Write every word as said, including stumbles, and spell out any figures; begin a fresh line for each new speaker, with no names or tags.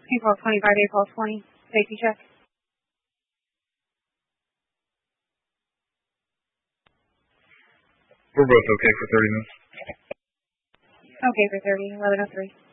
April twenty-five, April twenty, safety check.
We're both okay for thirty minutes.
Okay for thirty, eleven oh three.